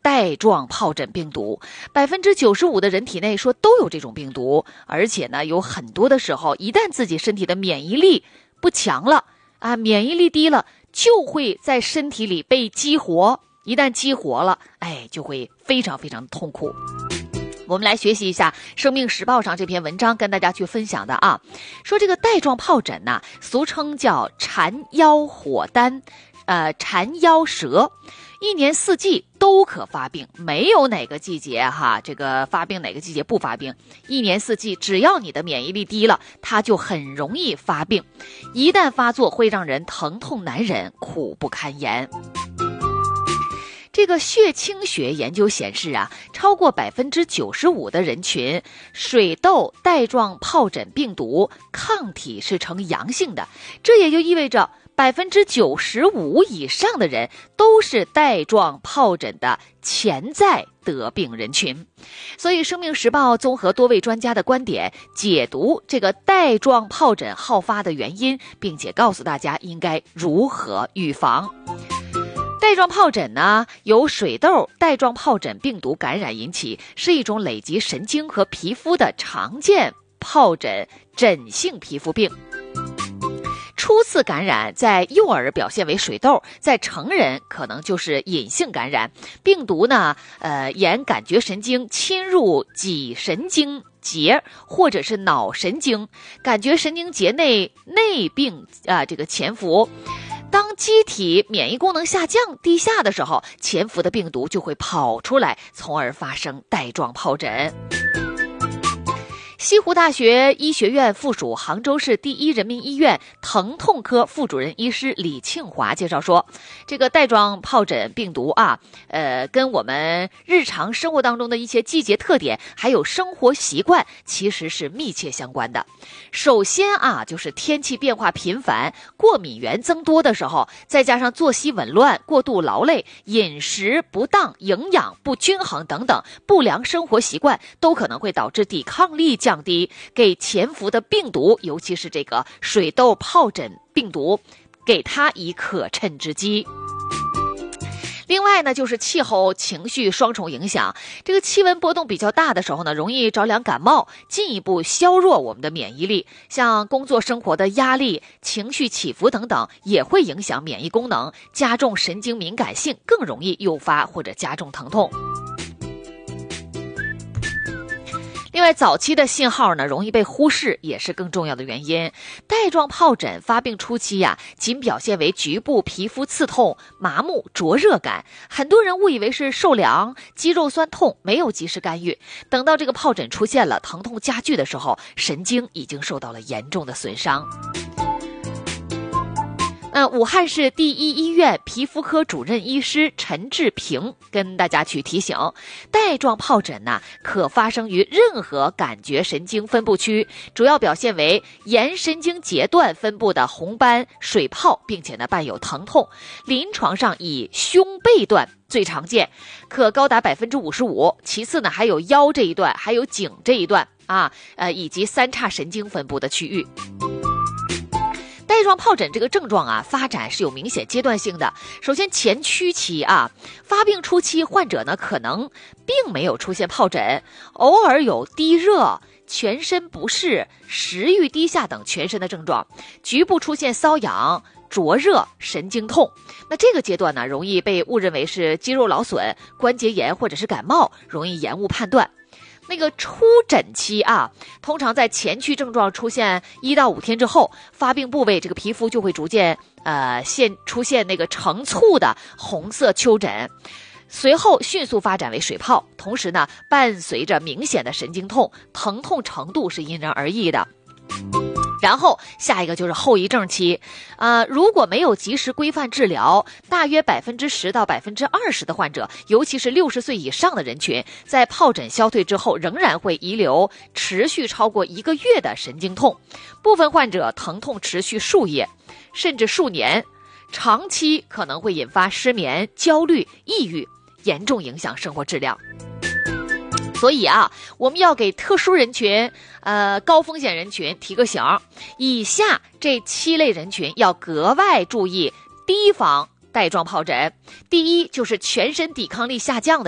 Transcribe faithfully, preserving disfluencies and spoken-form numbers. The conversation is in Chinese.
带状疱疹病毒，百分之九十五的人体内说都有这种病毒，而且呢，有很多的时候，一旦自己身体的免疫力不强了啊，免疫力低了，就会在身体里被激活，一旦激活了，哎，就会非常非常痛苦。我们来学习一下《生命时报》上这篇文章，跟大家去分享的啊，说这个带状疱疹呢、啊，俗称叫缠腰火丹，呃，缠腰蛇，一年四季都可发病，没有哪个季节哈，这个发病哪个季节不发病，一年四季只要你的免疫力低了，它就很容易发病，一旦发作会让人疼痛难忍，苦不堪言。这个血清学研究显示啊，超过百分之九十五的人群水痘带状疱疹病毒抗体是呈阳性的，这也就意味着百分之九十五以上的人都是带状疱疹的潜在得病人群。所以，《生命时报》综合多位专家的观点，解读这个带状疱疹好发的原因，并且告诉大家应该如何预防。带状疱疹呢，由水痘带状疱疹病毒感染引起，是一种累及神经和皮肤的常见疱疹疹性皮肤病。初次感染在幼儿表现为水痘，在成人可能就是隐性感染。病毒呢，呃，沿感觉神经侵入脊神经节或者是脑神经，感觉神经节内内并啊、呃、这个潜伏。当机体免疫功能下降低下的时候，潜伏的病毒就会跑出来，从而发生带状疱疹。西湖大学医学院附属杭州市第一人民医院疼痛科副主任医师李庆华介绍说，这个带状疱疹病毒啊，呃，跟我们日常生活当中的一些季节特点，还有生活习惯，其实是密切相关的。首先啊，就是天气变化频繁，过敏源增多的时候，再加上作息紊乱、过度劳累、饮食不当、营养不均衡等等不良生活习惯，都可能会导致抵抗力降降低，给潜伏的病毒，尤其是这个水痘疱疹病毒，给它以可乘之机。另外呢，就是气候情绪双重影响，这个气温波动比较大的时候呢，容易着凉感冒，进一步削弱我们的免疫力。像工作生活的压力、情绪起伏等等，也会影响免疫功能，加重神经敏感性，更容易诱发或者加重疼痛。另外，早期的信号呢，容易被忽视，也是更重要的原因。带状疱疹发病初期呀、啊，仅表现为局部皮肤刺痛、麻木、灼热感，很多人误以为是受凉、肌肉酸痛，没有及时干预。等到这个疱疹出现了，疼痛加剧的时候，神经已经受到了严重的损伤。呃，武汉市第一医院皮肤科主任医师陈志平跟大家去提醒，带状疱疹呢，可发生于任何感觉神经分布区，主要表现为沿神经节段分布的红斑、水泡，并且呢伴有疼痛。临床上以胸背段最常见，可高达百分之五十五。其次呢，还有腰这一段，还有颈这一段啊，呃，以及三叉神经分布的区域。带状疱疹这个症状啊，发展是有明显阶段性的。首先前驱期啊，发病初期患者呢可能并没有出现疱疹，偶尔有低热、全身不适、食欲低下等全身的症状，局部出现瘙痒、灼热、神经痛。那这个阶段呢，容易被误认为是肌肉劳损、关节炎或者是感冒，容易延误判断。那个初疹期啊，通常在前驱症状出现一到五天之后，发病部位这个皮肤就会逐渐呃现出现那个成簇的红色丘疹，随后迅速发展为水泡，同时呢伴随着明显的神经痛，疼痛程度是因人而异的。然后下一个就是后遗症期，呃，如果没有及时规范治疗，大约百分之十到百分之二十的患者，尤其是六十岁以上的人群，在疱疹消退之后，仍然会遗留持续超过一个月的神经痛，部分患者疼痛持续数月，甚至数年，长期可能会引发失眠、焦虑、抑郁，严重影响生活质量。所以啊，我们要给特殊人群、呃高风险人群提个醒，以下这七类人群要格外注意提防带状疱疹。第一，就是全身抵抗力下降的